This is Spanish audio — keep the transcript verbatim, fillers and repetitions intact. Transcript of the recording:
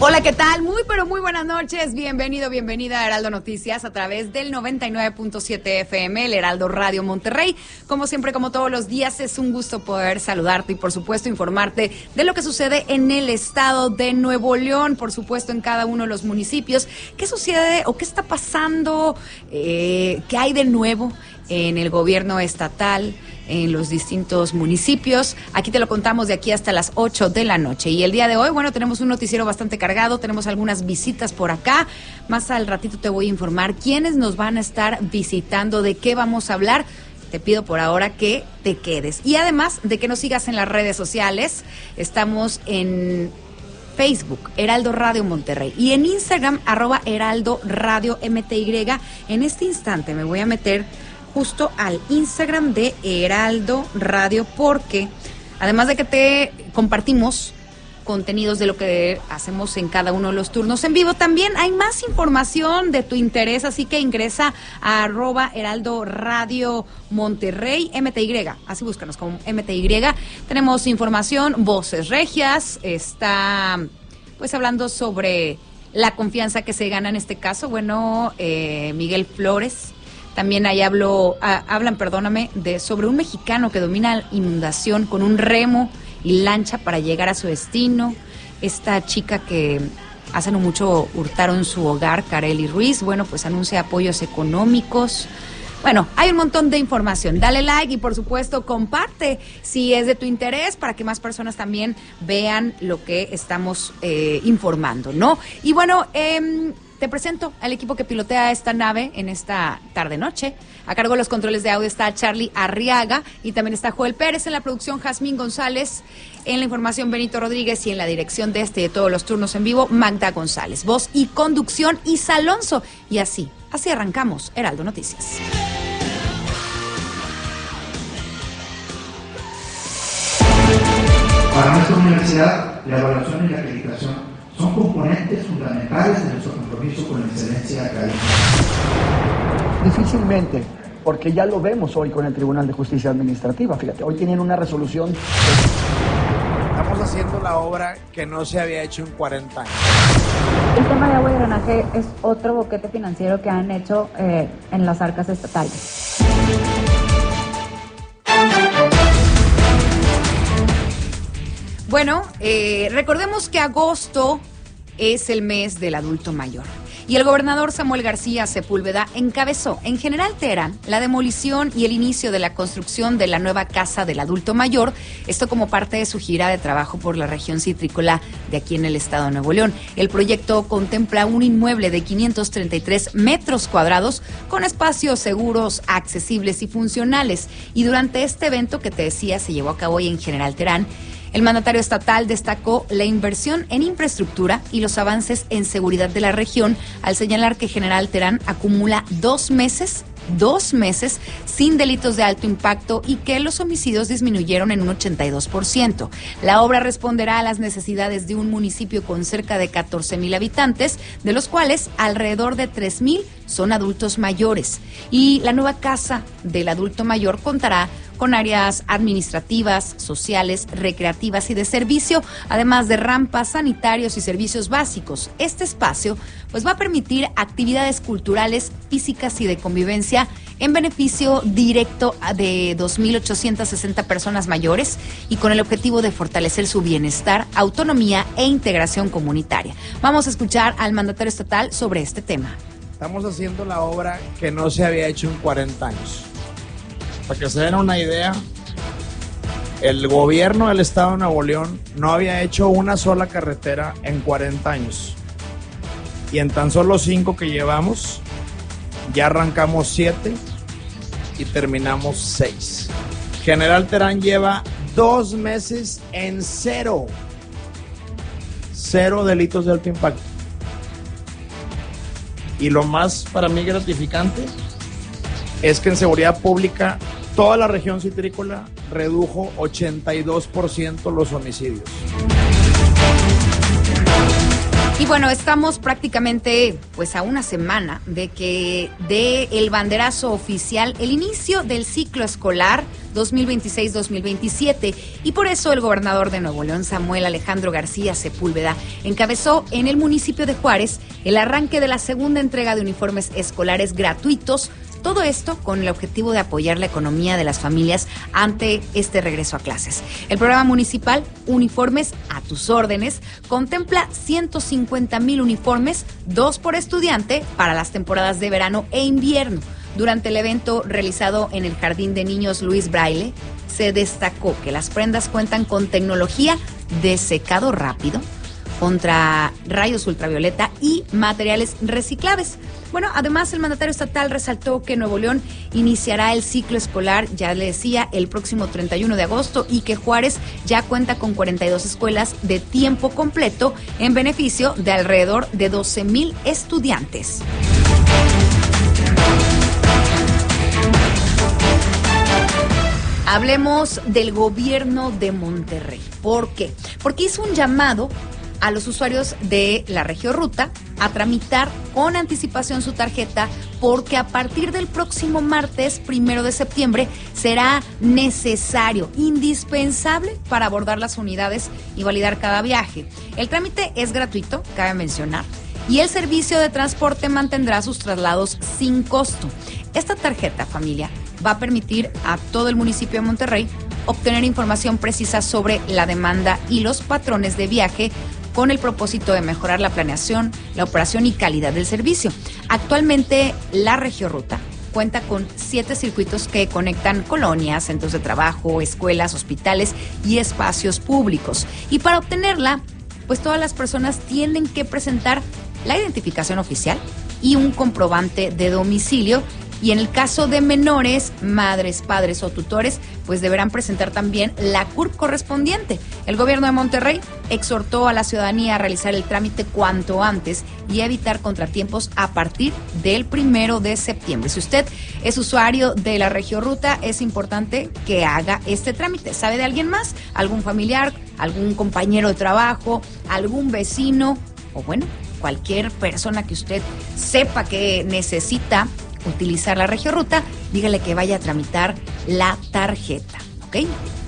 Hola, ¿qué tal? Muy, pero muy buenas noches. Bienvenido, bienvenida a Heraldo Noticias a través del noventa y nueve punto siete F M, el Heraldo Radio Monterrey. Como siempre, como todos los días, es un gusto poder saludarte y, por supuesto, informarte de lo que sucede en el estado de Nuevo León, por supuesto, en cada uno de los municipios. ¿Qué sucede o qué está pasando? Eh, ¿Qué hay de nuevo en el gobierno estatal, en los distintos municipios? Aquí te lo contamos de aquí hasta las ocho de la noche. Y el día de hoy, bueno, tenemos un noticiero bastante cargado, tenemos algunas visitas por acá. Más al ratito te voy a informar quiénes nos van a estar visitando, de qué vamos a hablar. Te pido por ahora que te quedes. Y además de que nos sigas en las redes sociales, estamos en Facebook, Heraldo Radio Monterrey, y en Instagram, arroba Heraldo Radio M T Y. En este instante me voy a meter justo al Instagram de Heraldo Radio, porque además de que te compartimos contenidos de lo que hacemos en cada uno de los turnos en vivo, también hay más información de tu interés, así que ingresa a arroba Heraldo Radio Monterrey, M T Y, así búscanos como M T Y. Tenemos información, voces regias, está pues hablando sobre la confianza que se gana en este caso, bueno, eh, Miguel Flores. También ahí hablo, ah, hablan, perdóname, de sobre un mexicano que domina la inundación con un remo y lancha para llegar a su destino. Esta chica que hace no mucho hurtaron su hogar, Kareli Ruiz, bueno, pues anuncia apoyos económicos. Bueno, hay un montón de información. Dale like y, por supuesto, comparte si es de tu interés para que más personas también vean lo que estamos eh, informando, ¿no? Y bueno, eh, te presento al equipo que pilotea esta nave en esta tarde-noche. A cargo de los controles de audio está Charlie Arriaga y también está Joel Pérez, en la producción Jazmín González, en la información Benito Rodríguez y en la dirección de este y de todos los turnos en vivo Magda González. Voz y conducción Isa Alonso. Y así, así arrancamos Heraldo Noticias. Para nuestra universidad, la evaluación y la acreditación son componentes fundamentales de nuestro compromiso con la excelencia académica. Difícilmente, porque ya lo vemos hoy con el Tribunal de Justicia Administrativa. Fíjate, hoy tienen una resolución. Estamos haciendo la obra que no se había hecho en cuarenta años. El tema de agua y drenaje es otro boquete financiero que han hecho eh, en las arcas estatales. Bueno, eh, recordemos que agosto es el mes del adulto mayor y el gobernador Samuel García Sepúlveda encabezó en General Terán la demolición y el inicio de la construcción de la nueva Casa del Adulto Mayor, esto como parte de su gira de trabajo por la región citrícola de aquí en el estado de Nuevo León. El proyecto contempla un inmueble de quinientos treinta y tres metros cuadrados con espacios seguros, accesibles y funcionales. Y durante este evento que te decía se llevó a cabo hoy en General Terán, el mandatario estatal destacó la inversión en infraestructura y los avances en seguridad de la región, al señalar que General Terán acumula dos meses, dos meses sin delitos de alto impacto y que los homicidios disminuyeron en un ochenta y dos por ciento. La obra responderá a las necesidades de un municipio con cerca de catorce mil habitantes, de los cuales alrededor de tres mil son adultos mayores. Y la nueva Casa del Adulto Mayor contará con áreas administrativas, sociales, recreativas y de servicio, además de rampas, sanitarios y servicios básicos. Este espacio pues va a permitir actividades culturales, físicas y de convivencia en beneficio directo de dos mil ochocientas sesenta personas mayores y con el objetivo de fortalecer su bienestar, autonomía e integración comunitaria. Vamos a escuchar al mandatario estatal sobre este tema. Estamos haciendo la obra que no se había hecho en cuarenta años. Para que se den una idea, el gobierno del estado de Nuevo León no había hecho una sola carretera en cuarenta años. Y en tan solo cinco que llevamos, ya arrancamos siete y terminamos seis. General Terán lleva dos meses en cero. Cero delitos de alto impacto. Y lo más para mí gratificante es que en seguridad pública toda la región citrícola redujo ochenta y dos por ciento los homicidios. Y Y bueno, estamos prácticamente pues a una semana de que dé el banderazo oficial el inicio del ciclo escolar dos mil veintiséis dos mil veintisiete, y por eso el gobernador de Nuevo León, Samuel Alejandro García Sepúlveda, encabezó en el municipio de Juárez el arranque de la segunda entrega de uniformes escolares gratuitos. Todo esto con el objetivo de apoyar la economía de las familias ante este regreso a clases. El programa municipal Uniformes a tus órdenes contempla ciento cincuenta mil uniformes, dos por estudiante, para las temporadas de verano e invierno. Durante el evento realizado en el Jardín de Niños Luis Braille, se destacó que las prendas cuentan con tecnología de secado rápido, contra rayos ultravioleta y materiales reciclables. Bueno, además el mandatario estatal resaltó que Nuevo León iniciará el ciclo escolar, ya le decía, el próximo treinta y uno de agosto, y que Juárez ya cuenta con cuarenta y dos escuelas de tiempo completo en beneficio de alrededor de doce mil estudiantes. Hablemos del gobierno de Monterrey. ¿Por qué? Porque hizo un llamado a los usuarios de la Regioruta a tramitar con anticipación su tarjeta, porque a partir del próximo martes primero de septiembre será necesario, indispensable, para abordar las unidades y validar cada viaje. El trámite es gratuito, cabe mencionar, y el servicio de transporte mantendrá sus traslados sin costo. Esta tarjeta, familia, va a permitir a todo el municipio de Monterrey obtener información precisa sobre la demanda y los patrones de viaje, con el propósito de mejorar la planeación, la operación y calidad del servicio. Actualmente, la Regioruta cuenta con siete circuitos que conectan colonias, centros de trabajo, escuelas, hospitales y espacios públicos. Y para obtenerla, pues todas las personas tienen que presentar la identificación oficial y un comprobante de domicilio. Y en el caso de menores, madres, padres o tutores, pues deberán presentar también la C U R P correspondiente. El gobierno de Monterrey exhortó a la ciudadanía a realizar el trámite cuanto antes y a evitar contratiempos a partir del primero de septiembre. Si usted es usuario de la Regioruta, es importante que haga este trámite. ¿Sabe de alguien más? ¿Algún familiar? ¿Algún compañero de trabajo? ¿Algún vecino? O bueno, cualquier persona que usted sepa que necesita utilizar la Regioruta, dígale que vaya a tramitar la tarjeta, ¿ok?